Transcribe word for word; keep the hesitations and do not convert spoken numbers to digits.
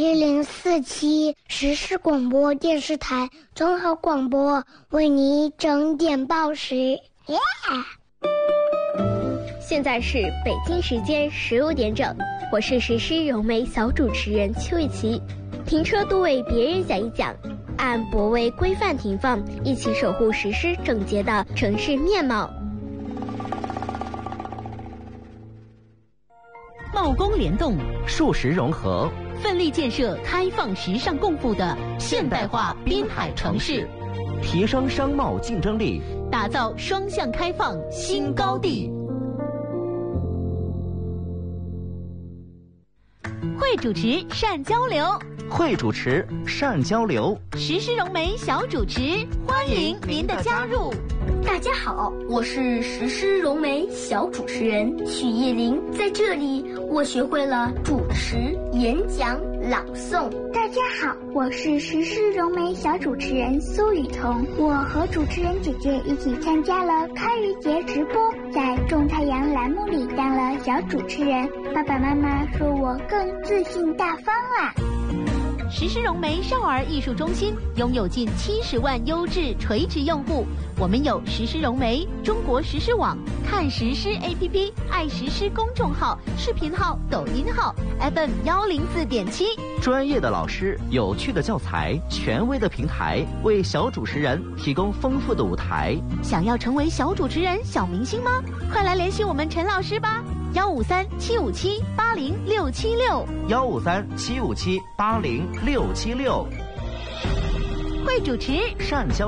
一零四七实时广播电视台综合广播，为你整点报时。耶、yeah! 现在是北京时间十五点整，我是实施融媒小主持人邱雨琪。停车都为别人讲一讲，按泊位规范停放，一起守护实施整洁的城市面貌。 贸工联动， 数实融合， 奋力建设开放时尚共富的现代化滨海城市， 提升商贸竞争力， 打造双向开放新高地。会主持善交流， 会主持善交流， 实施融媒小主持，欢迎您的加入。 大家好，我是实施融媒小主持人许叶玲，在这里我学会了主持、演讲、朗诵。 大家好，我是实施融媒小主持人苏雨桐，我和主持人姐姐一起参加了开渔节直播，在种太阳栏目里当了小主持人，爸爸妈妈说我更自信大方啦。 实施融媒少儿艺术中心拥有近七十万优质垂直用户，我们有实施融媒、中国实施网、看实施 A P P、爱实施公众号、视频号、抖音号 F M 幺零四点七， 专业的老师、有趣的教材、权威的平台，为小主持人提供丰富的舞台。 想要成为小主持人、小明星吗？快来联系我们陈老师吧。幺五三七五七八零六七六， 幺五三七五七八零六七六， 会主持善交。